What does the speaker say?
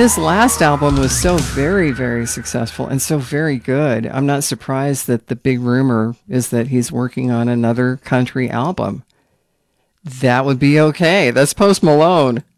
His last album was so very, very successful and so very good. I'm not surprised that the big rumor is that he's working on another country album. That would be okay. That's Post Malone.